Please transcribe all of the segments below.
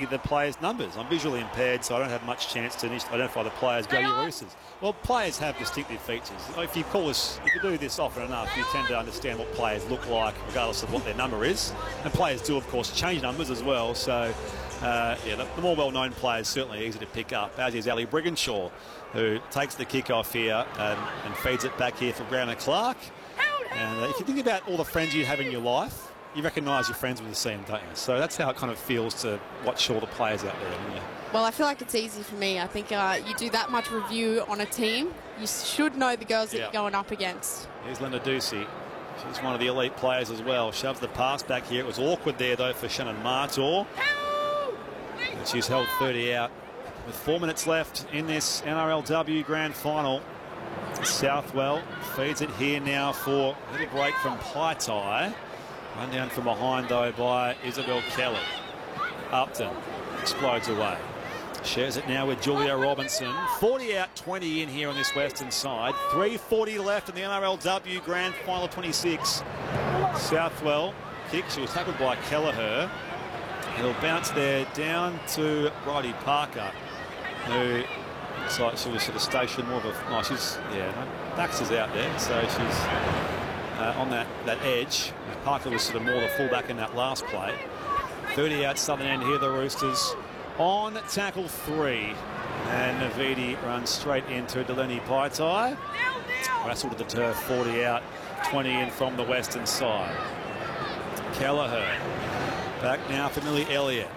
you the players' numbers. I'm visually impaired, so I don't have much chance to identify the players. Go your Roosters. Well, players have distinctive features. If you do this often enough, you tend to understand what players look like, regardless of what their number is. And players do, of course, change numbers as well. So, the more well-known players certainly easy to pick up, as is Ali Brigginshaw, who takes the kick-off here and feeds it back here for Brown and Clark. And if you think about all the friends you have in your life, you recognise your friends when you see them, don't you? So that's how it kind of feels to watch all the players out there, don't you? Well, I feel like it's easy for me. I think you do that much review on a team, you should know the girls that you're going up against. Here's Linda Ducey. She's one of the elite players as well. Shoves the pass back here. It was awkward there, though, for Shannon Martor. And she's held 30 out with 4 minutes left in this NRLW Grand Final. Southwell feeds it here now for a little break from Paitai. Run down from behind, though, by Isabel Kelly. Upton explodes away. Shares it now with Julia Robinson. 40 out, 20 in here on this western side. 3:40 left in the NRLW Grand Final 26. Southwell kick. She was tackled by Kelleher. It'll bounce there down to Bridie Parker, who looks like she was sort of stationed more of a... No, Baxter's out there, so she's on that edge. Parker was sort of more the fullback in that last play. 30 out southern end here, the Roosters on tackle 3. And Navidi runs straight into Delaney Paitai. Wrestle to the turf, 40 out, 20 in from the western side. Kelleher back now for Millie Elliott.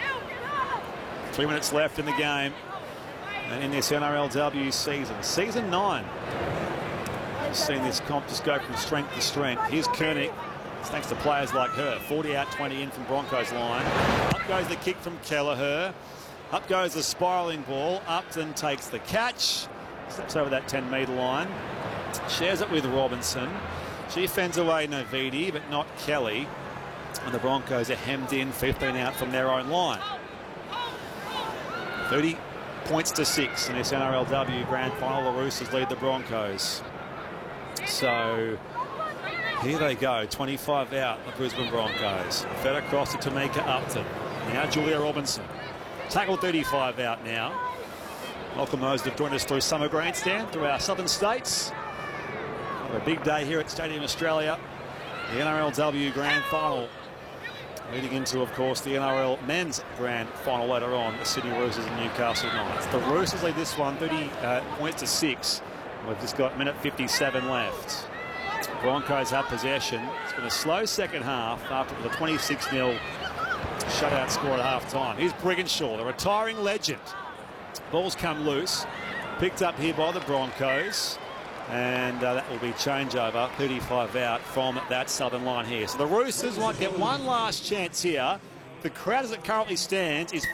3 minutes left in the game. And in this NRLW season, season 9. We've seen this comp just go from strength to strength. Here's Koenig. Thanks to players like her. 40 out, 20 in from Broncos line. Up goes the kick from Kelleher. Up goes the spiralling ball. Upton takes the catch. Steps over that 10-metre line. Shares it with Robinson. She fends away Navidi, but not Kelly. And the Broncos are hemmed in, 15 out from their own line. 30 points to 6 in this NRLW Grand Final. The Roosters lead the Broncos. So here they go, 25 out, the Brisbane Broncos. Fed across to Tamika Upton. Now Julia Robinson. Tackle 35 out now. Welcome those that have joined us through Summer Grandstand, through our southern states. A big day here at Stadium Australia. The NRLW Grand Final. Leading into, of course, the NRL Men's Grand Final later on. The Sydney Roosters and Newcastle Knights. The Roosters lead this one, 30 points to 6. We've just got minute 57 left. Broncos have possession. It's been a slow second half after the 26-0 shutout score at half-time. Here's Brigginshaw, the retiring legend. Ball's come loose. Picked up here by the Broncos. And that will be changeover, 35 out from that southern line here. So the Roosters might get one last chance here. The crowd as it currently stands is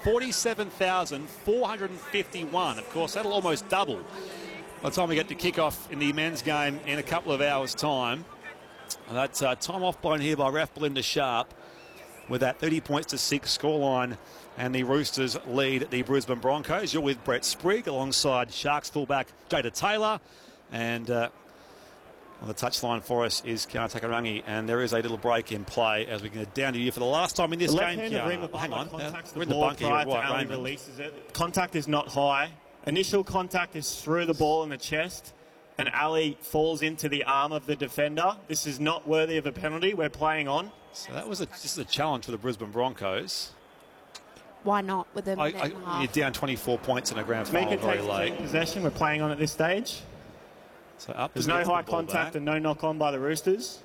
47,451. Of course, that'll almost double by the time we get to kick-off in the men's game in a couple of hours' time. That's time off blown here by ref Belinda Sharp with that 30 points to 6 scoreline. And the Roosters lead the Brisbane Broncos. You're with Brett Sprigg alongside Sharks fullback Jada Taylor. And on the touchline for us is Kiana Takarangi. And there is a little break in play as we get down to you for the last time in this game. Hang on. We're in the bunker here. Right, releases it. Contact is not high. Initial contact is through the ball in the chest, and Ali falls into the arm of the defender. This is not worthy of a penalty. We're playing on. So that was just a challenge for the Brisbane Broncos. Why not with them? You're down 24 points in a grand final very late. Possession. We're playing on at this stage. So up There's no high contact and no knock-on by the Roosters.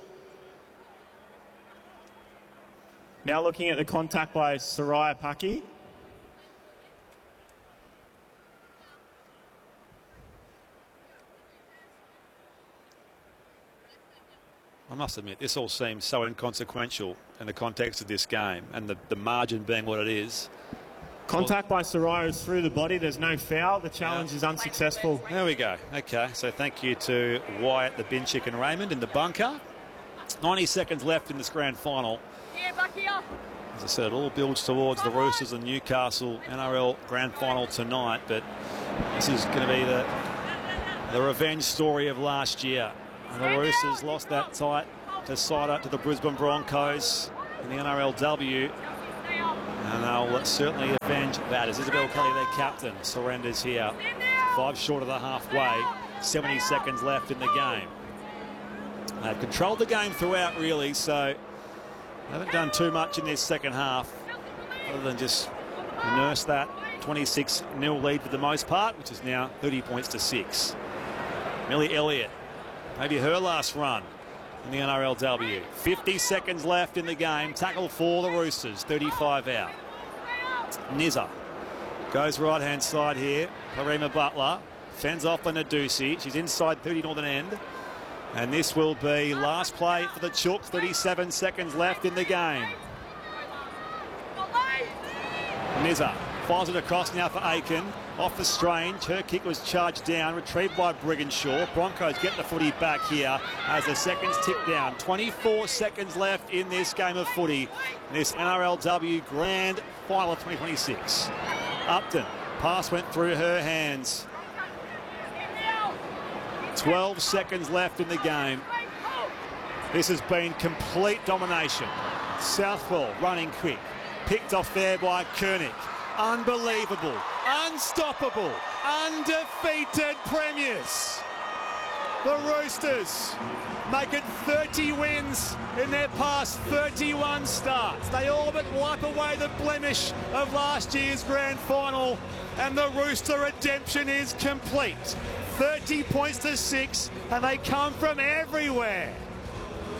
Now looking at the contact by Soraya Paki. I must admit, this all seems so inconsequential in the context of this game and the margin being what it is. Contact by Soraya is through the body. There's no foul. The challenge is unsuccessful. There we go. Okay, so thank you to Wyatt, the bin chicken Raymond in the bunker. 90 seconds left in this grand final. As I said, it all builds towards the Roosters and Newcastle NRL grand final tonight, but this is going to be the revenge story of last year. And the Roosters lost that tight to side up to the Brisbane Broncos in the NRLW. And they'll they'll certainly avenge that as Isabel Kelly, their captain, surrenders here. 5 short of the halfway. 70 seconds left in the game. They've controlled the game throughout, really, so haven't done too much in this second half other than just nurse that 26-0 lead for the most part, which is now 30 points to 6. Millie Elliott, maybe her last run in the NRLW. 50 seconds left in the game. Tackle for the Roosters. 35 out. Nizza goes right-hand side here. Parima Butler fends off on Nadusi. She's inside 30 northern end. And this will be last play for the Chooks. 37 seconds left in the game. Nizza fires it across now for Aiken. Off the Strange. Her kick was charged down. Retrieved by Brigginshaw. Broncos get the footy back here as the seconds tick down. 24 seconds left in this game of footy. This NRLW Grand Final of 2026. Upton. Pass went through her hands. 12 seconds left in the game. This has been complete domination. Southwell running quick. Picked off there by Koenig. Unbelievable, unstoppable, undefeated premiers. The Roosters make it 30 wins in their past 31 starts. They all but wipe away the blemish of last year's grand final, and the Rooster redemption is complete. 30 points to 6, and they come from everywhere.